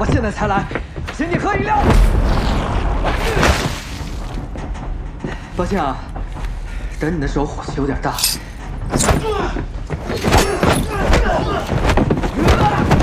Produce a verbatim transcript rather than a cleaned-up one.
爸现在才来，请你喝饮料。抱歉啊，等你的时候火气有点大。